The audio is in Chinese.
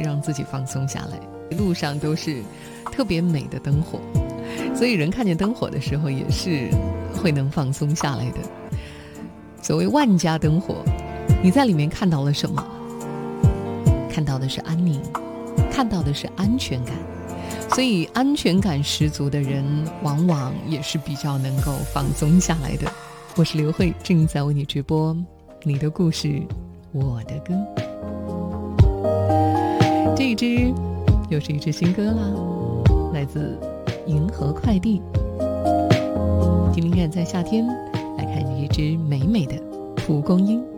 让自己放松下来。一路上都是特别美的灯火，所以人看见灯火的时候也是会能放松下来的。所谓万家灯火，你在里面看到了什么？看到的是安宁，看到的是安全感。所以安全感十足的人往往也是比较能够放松下来的。我是刘慧，正在为你直播你的故事我的歌。这一支又是一支新歌啦，来自银河快递。听听看，在夏天来看一支美美的蒲公英。